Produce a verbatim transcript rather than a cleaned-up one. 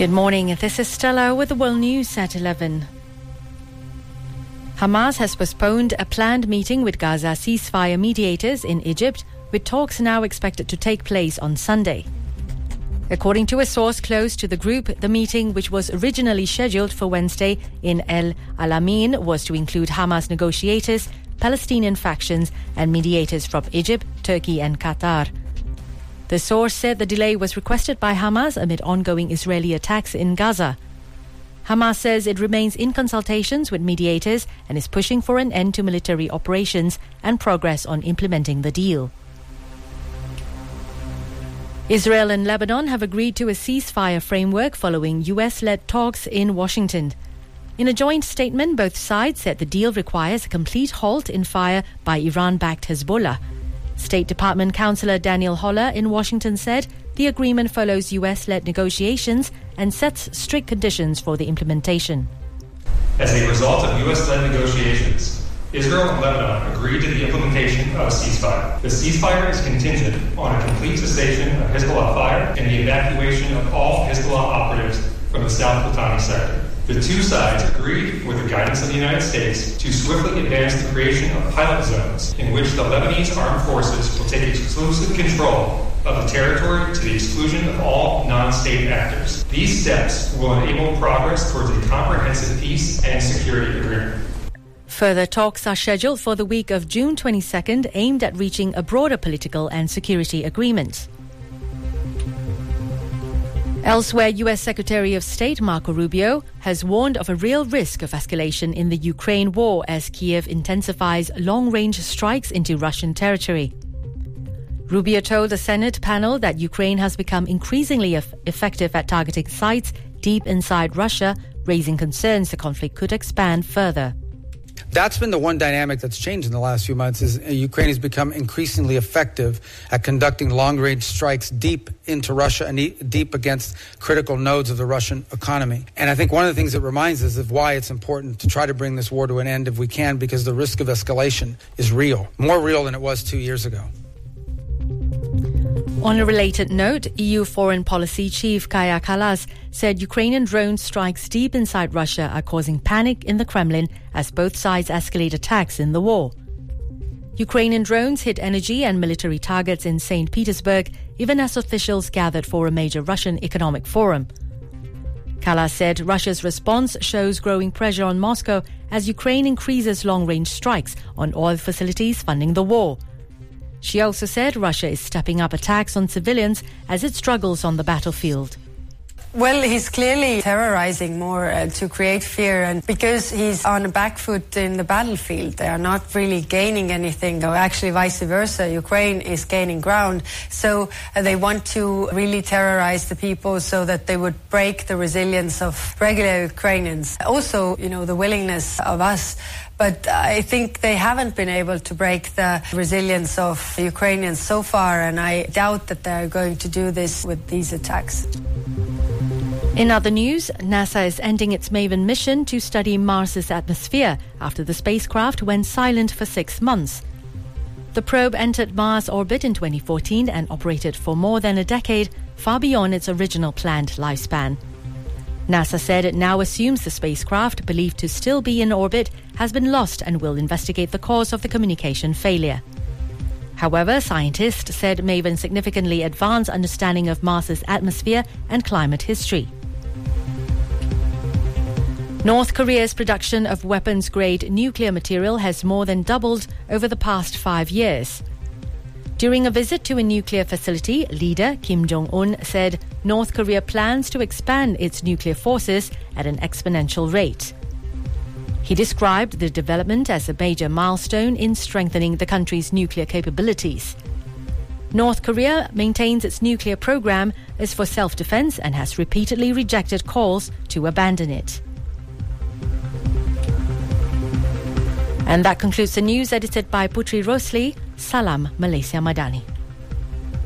Good morning, this is Stella with the World News at eleven. Hamas has postponed a planned meeting with Gaza ceasefire mediators in Egypt, with talks now expected to take place on Sunday. According to a source close to the group, the meeting, which was originally scheduled for Wednesday in El Alamein, was to include Hamas negotiators, Palestinian factions and mediators from Egypt, Turkey and Qatar. The source said the delay was requested by Hamas amid ongoing Israeli attacks in Gaza. Hamas says it remains in consultations with mediators and is pushing for an end to military operations and progress on implementing the deal. Israel and Lebanon have agreed to a ceasefire framework following U S-led talks in Washington. In a joint statement, both sides said the deal requires a complete halt in fire by Iran-backed Hezbollah. State Department Counsellor Daniel Holler in Washington said the agreement follows U S-led negotiations and sets strict conditions for the implementation. As a result of U S-led negotiations, Israel and Lebanon agreed to the implementation of a ceasefire. The ceasefire is contingent on a complete cessation of Hezbollah fire and the evacuation of all Hezbollah operatives from the South Litani sector. The two sides agreed, with the guidance of the United States, to swiftly advance the creation of pilot zones in which the Lebanese armed forces will take exclusive control of the territory to the exclusion of all non-state actors. These steps will enable progress towards a comprehensive peace and security agreement. Further talks are scheduled for the week of June twenty-second, aimed at reaching a broader political and security agreement. Elsewhere, U S Secretary of State Marco Rubio has warned of a real risk of escalation in the Ukraine war as Kiev intensifies long-range strikes into Russian territory. Rubio told the Senate panel that Ukraine has become increasingly eff- effective at targeting sites deep inside Russia, raising concerns the conflict could expand further. That's been the one dynamic that's changed in the last few months, is Ukraine has become increasingly effective at conducting long-range strikes deep into Russia and e- deep against critical nodes of the Russian economy. And I think one of the things it reminds us of why it's important to try to bring this war to an end if we can, because the risk of escalation is real, more real than it was two years ago. On a related note, E U Foreign Policy Chief Kaja Kallas said Ukrainian drone strikes deep inside Russia are causing panic in the Kremlin as both sides escalate attacks in the war. Ukrainian drones hit energy and military targets in Saint Petersburg, even as officials gathered for a major Russian economic forum. Kallas said Russia's response shows growing pressure on Moscow as Ukraine increases long-range strikes on oil facilities funding the war. She also said Russia is stepping up attacks on civilians as it struggles on the battlefield. Well, he's clearly terrorizing more uh, to create fear, and because he's on a back foot in the battlefield, they are not really gaining anything, or actually vice versa. Ukraine is gaining ground, so uh, they want to really terrorize the people so that they would break the resilience of regular Ukrainians. Also, you know, the willingness of us. But I think they haven't been able to break the resilience of the Ukrainians so far, and I doubt that they're going to do this with these attacks. In other news, NASA is ending its MAVEN mission to study Mars's atmosphere after the spacecraft went silent for six months. The probe entered Mars orbit in twenty fourteen and operated for more than a decade, far beyond its original planned lifespan. NASA said it now assumes the spacecraft, believed to still be in orbit, has been lost and will investigate the cause of the communication failure. However, scientists said MAVEN significantly advanced understanding of Mars's atmosphere and climate history. North Korea's production of weapons-grade nuclear material has more than doubled over the past five years. During a visit to a nuclear facility, leader Kim Jong-un said North Korea plans to expand its nuclear forces at an exponential rate. He described the development as a major milestone in strengthening the country's nuclear capabilities. North Korea maintains its nuclear program is for self-defense and has repeatedly rejected calls to abandon it. And that concludes the news edited by Putri Rosli. Salam Malaysia Madani.